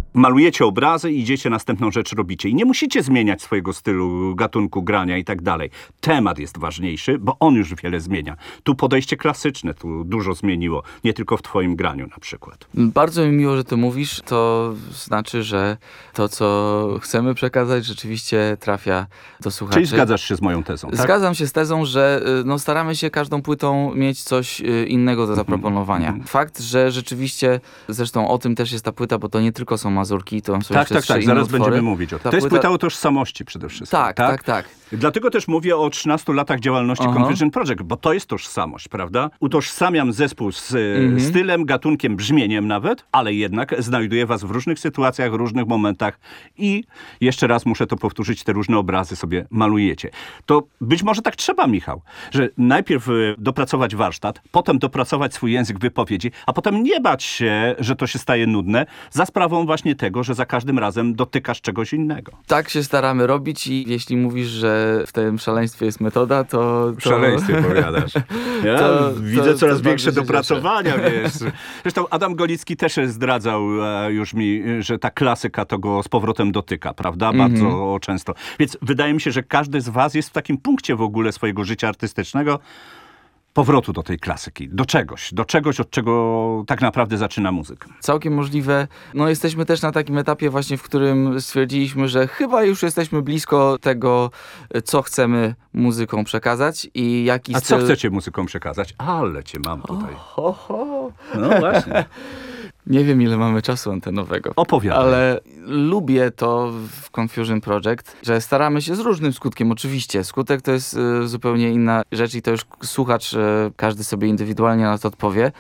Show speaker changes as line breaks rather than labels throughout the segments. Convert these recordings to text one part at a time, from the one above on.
malujecie obrazy i idziecie, następną rzecz robicie. I nie musicie zmieniać swojego stylu, gatunku grania i tak dalej. Temat jest ważniejszy, bo on już wiele zmienia. Tu podejście klasyczne tu dużo zmieniło, nie tylko w twoim graniu na przykład.
Bardzo mi miło, że to mówisz. To znaczy, że to, co chcemy przekazać, rzeczywiście trafia do słuchaczy.
Czyli zgadzasz się z moją tezą, tak?
Zgadzam się z tezą, że staramy się każdą płytą mieć coś innego do zaproponowania. Fakt, że rzeczywiście, zresztą o tym też jest ta płyta, bo to nie tylko są mazurki, to są jeszcze trzy inne
zaraz
utwory.
będziemy mówić o tym. To jest płyta o tożsamości przede wszystkim.
Tak.
Dlatego też mówię o 13 latach działalności Confusion Project, bo to jest tożsamość, prawda? Utożsamiam zespół z stylem, gatunkiem, brzmieniem nawet, ale jednak znajduję was w różnych sytuacjach, w różnych momentach i jeszcze raz muszę to powtórzyć, te różne obrazy sobie malujecie. To być może tak trzeba, Michał, że najpierw dopracować warsztat, potem dopracować swój język wypowiedzi, a potem nie bać się, że to się staje nudne, za sprawą właśnie tego, że za każdym razem dotykasz czegoś innego.
Tak się staramy robić i jeśli mówisz, że w tym szaleństwie jest metoda, to...
W szaleństwie powiadasz. Ja widzę coraz większe dopracowania, wiesz. Zresztą Adam Golicki też zdradzał już mi, że ta klasyka to go z powrotem dotyka, prawda? Bardzo często. Więc wydaje mi się, że każdy z was jest w takim punkcie w ogóle swojego życia artystycznego, powrotu do tej klasyki, do czegoś, od czego tak naprawdę zaczyna muzyka.
Całkiem możliwe. Jesteśmy też na takim etapie właśnie, w którym stwierdziliśmy, że chyba już jesteśmy blisko tego, co chcemy muzyką przekazać i jaki styl...
A co chcecie muzyką przekazać? Ale cię mam tutaj. No właśnie.
Nie wiem, ile mamy czasu antenowego.
Opowiadaj.
Ale lubię to w Confusion Project, że staramy się z różnym skutkiem. Oczywiście, skutek to jest zupełnie inna rzecz i to już słuchacz, każdy sobie indywidualnie na to odpowie,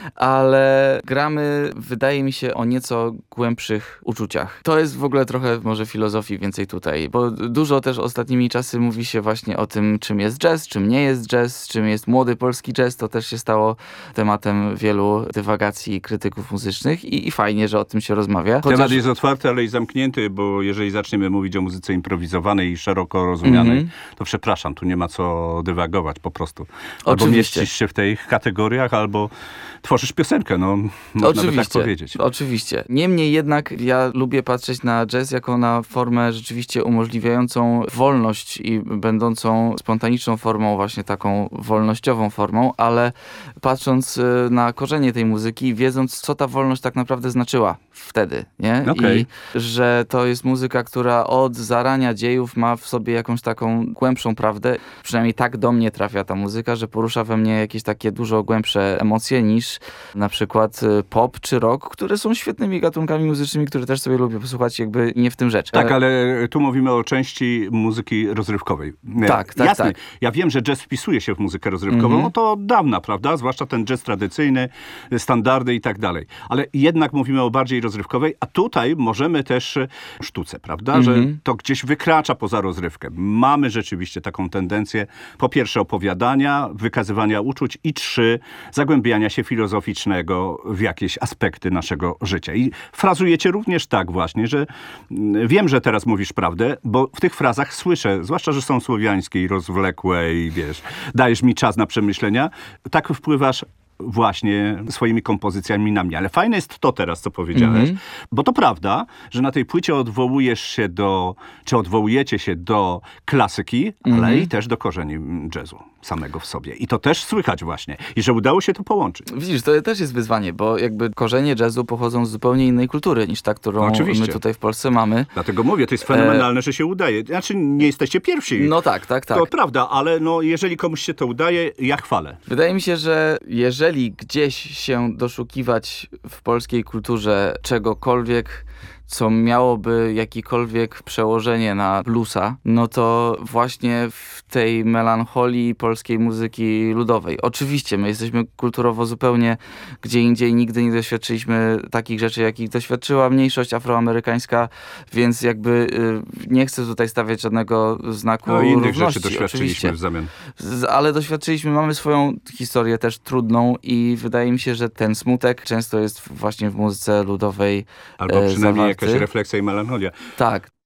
ale gramy, wydaje mi się, o nieco głębszych uczuciach. To jest w ogóle trochę może filozofii więcej tutaj, bo dużo też ostatnimi czasy mówi się właśnie o tym, czym jest jazz, czym nie jest jazz, czym jest młody polski jazz. To też się stało tematem wielu dywagacji krytyków muzycznych i fajnie, że o tym się rozmawia.
Temat jest otwarty, ale i zamknięty, bo jeżeli zaczniemy mówić o muzyce improwizowanej i szeroko rozumianej, to przepraszam, tu nie ma co dywagować po prostu. Albo mieścisz się w tych kategoriach, albo tworzysz piosenkę, można by tak powiedzieć.
Oczywiście. Niemniej jednak ja lubię patrzeć na jazz jako na formę rzeczywiście umożliwiającą wolność i będącą spontaniczną formą, właśnie taką wolnościową formą, ale patrząc na korzenie tej muzyki, wiedząc, co ta wolność tak naprawdę znaczyła wtedy, nie?
Okay.
I że to jest muzyka, która od zarania dziejów ma w sobie jakąś taką głębszą prawdę. Przynajmniej tak do mnie trafia ta muzyka, że porusza we mnie jakieś takie dużo głębsze emocje niż na przykład pop czy rock, które są świetnymi gatunkami muzycznymi, które też sobie lubię posłuchać, jakby nie w tym rzecz.
Tak, ale tu mówimy o części muzyki rozrywkowej.
Tak.
Jasne. Ja wiem, że jazz wpisuje się w muzykę rozrywkową, to od dawna, prawda? Zwłaszcza ten jazz tradycyjny, standardy i tak dalej. Ale jednak mówimy o bardziej rozrywkowej, a tutaj możemy też sztuce, prawda? Że to gdzieś wykracza poza rozrywkę. Mamy rzeczywiście taką tendencję, po pierwsze opowiadania, wykazywania uczuć i 3, zagłębiania się filozoficznego w jakieś aspekty naszego życia. I frazujecie również tak właśnie, że wiem, że teraz mówisz prawdę, bo w tych frazach słyszę, zwłaszcza, że są słowiańskie i rozwlekłe i wiesz, dajesz mi czas na przemyślenia, tak wpływasz właśnie swoimi kompozycjami na mnie. Ale fajne jest to teraz, co powiedziałeś, bo to prawda, że na tej płycie odwołujecie się do klasyki, ale i też do korzeni jazzu samego w sobie. I to też słychać właśnie. I że udało się to połączyć.
Widzisz, to też jest wyzwanie, bo jakby korzenie jazzu pochodzą z zupełnie innej kultury niż ta, którą my tutaj w Polsce mamy.
Dlatego mówię, to jest fenomenalne, że się udaje. Znaczy, nie jesteście pierwsi.
No tak.
To prawda, ale jeżeli komuś się to udaje, ja chwalę.
Wydaje mi się, że jeżeli gdzieś się doszukiwać w polskiej kulturze czegokolwiek, co miałoby jakiekolwiek przełożenie na bluesa, no to właśnie w tej melancholii polskiej muzyki ludowej. Oczywiście, my jesteśmy kulturowo zupełnie gdzie indziej, nigdy nie doświadczyliśmy takich rzeczy, jakich doświadczyła mniejszość afroamerykańska, więc jakby nie chcę tutaj stawiać żadnego znaku
innych
równości.
Rzeczy doświadczyliśmy
oczywiście.
w zamian.
Ale mamy swoją historię też trudną i wydaje mi się, że ten smutek często jest właśnie w muzyce ludowej
albo przynajmniej
zawarty.
jakaś refleksja i melancholia.
Tak.